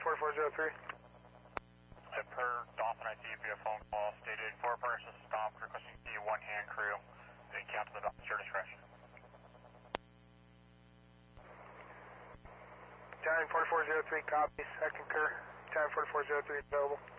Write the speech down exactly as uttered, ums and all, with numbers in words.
forty-four zero three. Uh, per Dolphin I C via phone call stated four persons stopped requesting the one hand crew. They cancel the Dolphin at your discretion. Italian forty-four zero three, copy. I concur. Italian forty-four zero three available.